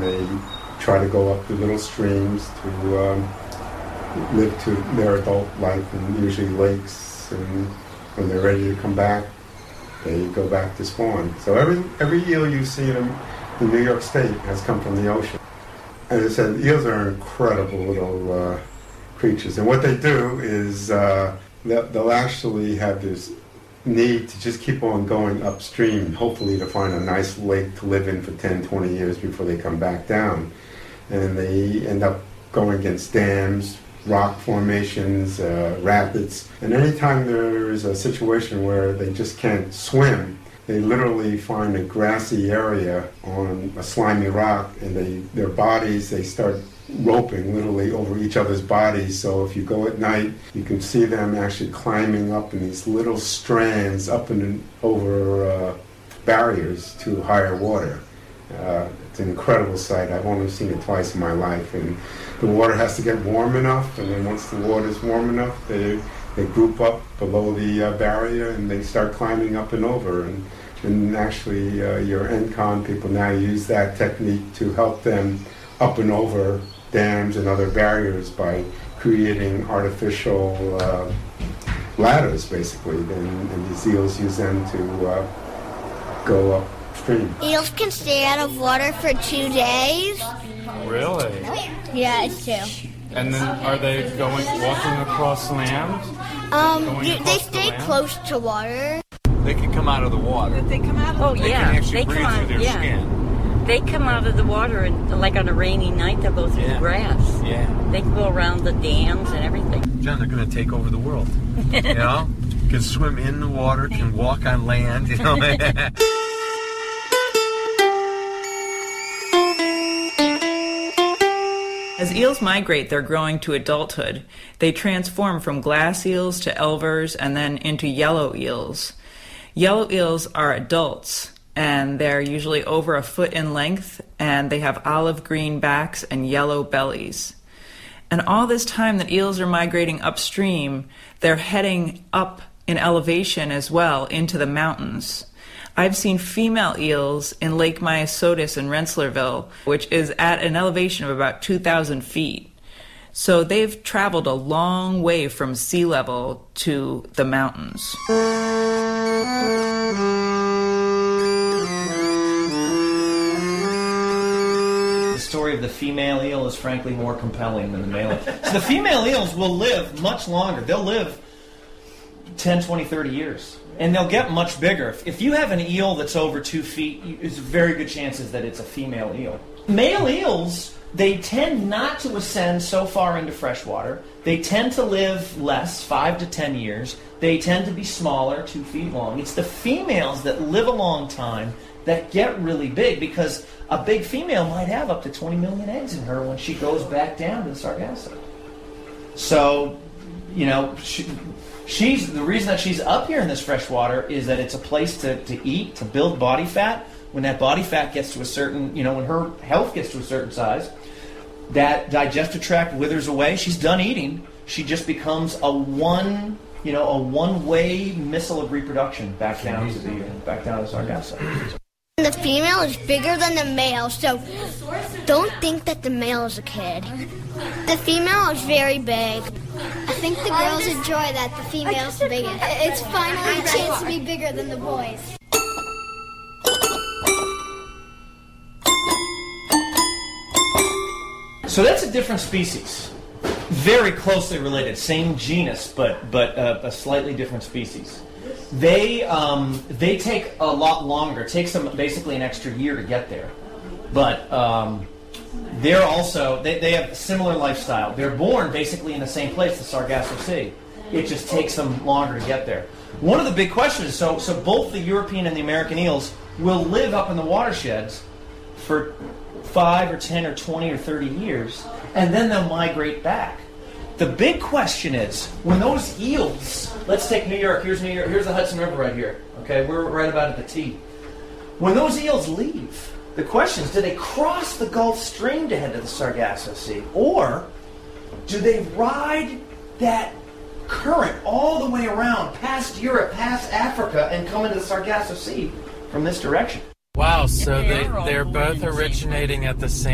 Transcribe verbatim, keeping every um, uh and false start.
they try to go up the little streams to um, live to their adult life in usually lakes, and when they're ready to come back, they go back to spawn. So every every eel you see in, in New York State has come from the ocean. As I said, eels are incredible little uh, creatures, and what they do is uh, they'll, they'll actually have this need to just keep on going upstream, hopefully to find a nice lake to live in for ten, twenty years before they come back down. And they end up going against dams, rock formations, uh, rapids. And anytime there is a situation where they just can't swim, they literally find a grassy area on a slimy rock, and they their bodies, they start roping literally over each other's bodies. So if you go at night, you can see them actually climbing up in these little strands up and over uh, barriers to higher water. Uh, it's an incredible sight. I've only seen it twice in my life, and the water has to get warm enough, and then once the water is warm enough, they they group up below the uh, barrier and they start climbing up and over. And, and actually uh, your N CON people now use that technique to help them up and over dams and other barriers by creating artificial uh, ladders, basically, and, and these eels use them to uh, go upstream. Eels can stay out of water for two days. Really? Yeah, it's two. And then are they going walking across land? Um, you, they stay the close to water. They can come out of the water. They come out of oh, the They yeah. can actually they breathe come out, through their yeah. skin. They come out of the water, and like on a rainy night, they'll go through Yeah. the grass. Yeah. They can go around the dams and everything. John, they're going to take over the world. You know? Can swim in the water, can walk on land, you know? As eels migrate, they're growing to adulthood. They transform from glass eels to elvers and then into yellow eels. Yellow eels are adults, and they're usually over a foot in length, and they have olive green backs and yellow bellies. And all this time that eels are migrating upstream, they're heading up in elevation as well into the mountains. I've seen female eels in Lake Myosotis in Rensselaerville, which is at an elevation of about two thousand feet. So they've traveled a long way from sea level to the mountains. The story of the female eel is frankly more compelling than the male. So the female eels will live much longer. They'll live ten, twenty, thirty years. And they'll get much bigger. If, if you have an eel that's over two feet, it's very good chances that it's a female eel. Male eels, they tend not to ascend so far into freshwater. They tend to live less, five to ten years. They tend to be smaller, two feet long. It's the females that live a long time that get really big, because a big female might have up to twenty million eggs in her when she goes back down to the Sargasso. So, you know, she, she's the reason that she's up here in this freshwater is that it's a place to, to eat, to build body fat. When that body fat gets to a certain, you know, when her health gets to a certain size, that digestive tract withers away. She's done eating. She just becomes a one, you know, a one-way missile of reproduction back down to the back down to the Sargasso. The female is bigger than the male, so don't think that the male is a kid. The female is very big. I think the girls enjoy that the female's the biggest. It's finally a chance to be bigger than the boys. So that's a different species. Very closely related, same genus, but but uh, a slightly different species. They um, they take a lot longer. It takes them basically an extra year to get there. But um, they're also, they, they have a similar lifestyle. They're born basically in the same place, the Sargasso Sea. It just takes them longer to get there. One of the big questions, so so both the European and the American eels will live up in the watersheds for five or ten or twenty or thirty years, and then they'll migrate back. The big question is, when those eels, let's take New York, here's New York, here's the Hudson River right here, okay, we're right about at the T. When those eels leave, the question is, do they cross the Gulf Stream to head to the Sargasso Sea, or do they ride that current all the way around, past Europe, past Africa, and come into the Sargasso Sea from this direction? Wow, so they, they're both originating at the same